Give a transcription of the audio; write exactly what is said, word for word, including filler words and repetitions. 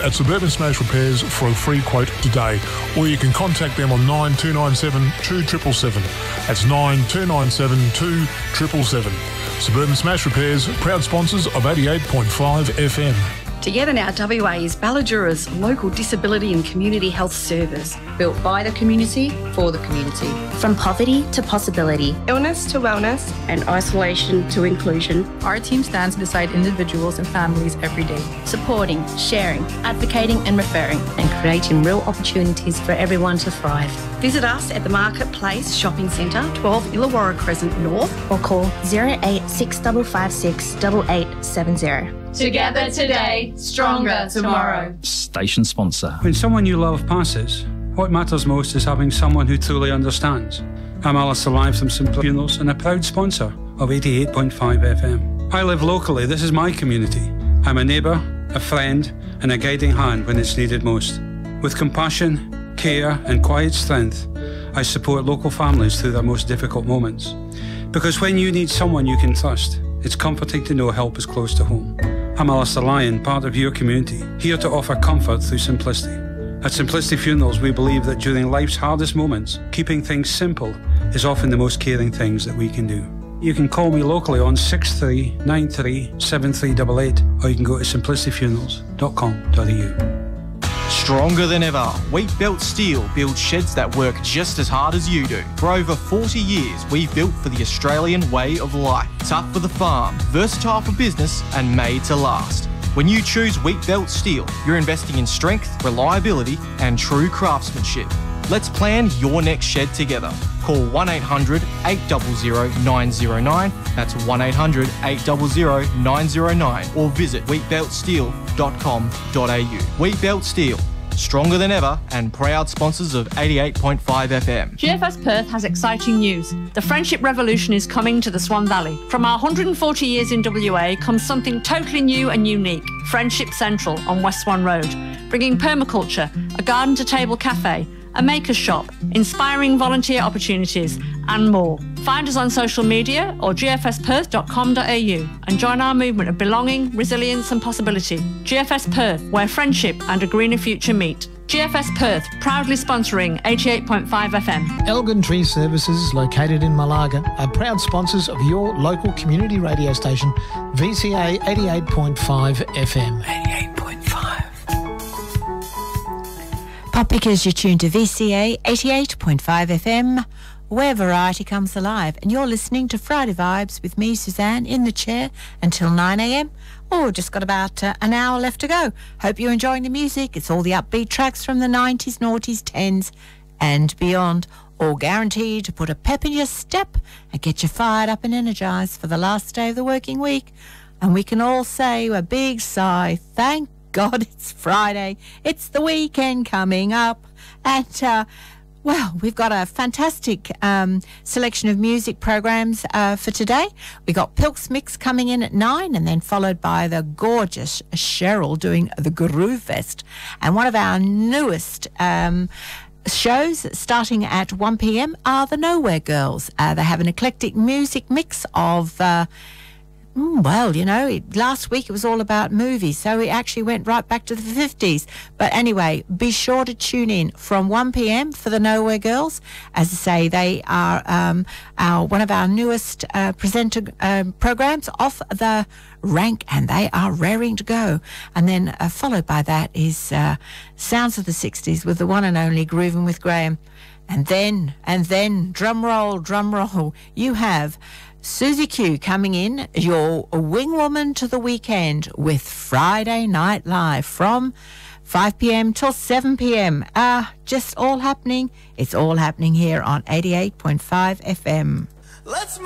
at Suburban Smash Repairs for a free quote today, or you can contact them on nine two nine seven two seven seven. That's nine two nine seven two seven seven. Suburban Smash Repairs, proud sponsors of eighty-eight point five F M. Together Now W A is Balladura's local disability and community health service. Built by the community, for the community. From poverty to possibility. Illness to wellness. And isolation to inclusion. Our team stands beside individuals and families every day. Supporting, sharing, advocating and referring. And creating real opportunities for everyone to thrive. Visit us at the Marketplace Shopping Centre, twelve Illawarra Crescent North. Or call zero eight six five five six eight eight seven zero. Together today, stronger tomorrow. Station sponsor. When someone you love passes, what matters most is having someone who truly understands. I'm Alistair Live from Simple Funerals and a proud sponsor of eighty-eight point five F M. I live locally, this is my community. I'm a neighbour, a friend and a guiding hand when it's needed most. With compassion, care and quiet strength, I support local families through their most difficult moments. Because when you need someone you can trust, it's comforting to know help is close to home. I'm Alistair Lyon, part of your community, here to offer comfort through simplicity. At Simplicity Funerals, we believe that during life's hardest moments, keeping things simple is often the most caring things that we can do. You can call me locally on six three nine three seven three eight eight, or you can go to simplicity funerals dot com dot a u. Stronger than ever, Wheatbelt Steel builds sheds that work just as hard as you do. For over forty years, we've built for the Australian way of life. Tough for the farm, versatile for business, and made to last. When you choose Wheatbelt Steel, you're investing in strength, reliability, and true craftsmanship. Let's plan your next shed together. Call one eight hundred eight hundred nine oh nine, that's one eight hundred eight hundred nine oh nine, or visit wheatbelt steel dot com dot a u. Wheatbelt Steel, stronger than ever and proud sponsors of eighty-eight point five F M. G F S Perth has exciting news. The Friendship Revolution is coming to the Swan Valley. From our one hundred forty years in W A comes something totally new and unique. Friendship Central on West Swan Road, bringing permaculture, a garden-to-table cafe, a maker's shop, inspiring volunteer opportunities and more. Find us on social media or g f s perth dot com dot a u and join our movement of belonging, resilience and possibility. G F S Perth, where friendship and a greener future meet. G F S Perth, proudly sponsoring eighty-eight point five F M. Elgin Tree Services, located in Malaga, are proud sponsors of your local community radio station, V C A eighty-eight point five F M. eighty-eight point five. Pop because you're tuned to V C A eighty-eight point five F M, where variety comes alive. And you're listening to Friday Vibes with me, Suzanne, in the chair until nine a m. Oh, just got about uh, an hour left to go. Hope you're enjoying the music. It's all the upbeat tracks from the nineties, noughties, tens and beyond. All guaranteed to put a pep in your step and get you fired up and energised for the last day of the working week. And we can all say a big sigh, thank God it's Friday. It's the weekend coming up. And, uh, well, we've got a fantastic um, selection of music programs uh, for today. We got Pilk's Mix coming in at nine and then followed by the gorgeous Cheryl doing the Groove Fest. And one of our newest um, shows starting at one p m are the Nowhere Girls. Uh, they have an eclectic music mix of... Uh, Mm, well, you know, it, last week it was all about movies, so it actually went right back to the fifties. But anyway, be sure to tune in from one p m for the Nowhere Girls. As I say, they are um, our one of our newest uh, presenter uh, programs off the rank, and they are raring to go. And then uh, followed by that is uh, Sounds of the sixties with the one and only Groovin' with Graham. And then, and then, drum roll, drum roll, you have Susie Q coming in, your wing woman to the weekend with Friday Night Live from five p m till seven p m. Uh, just all happening. It's all happening here on eighty-eight point five F M. Let's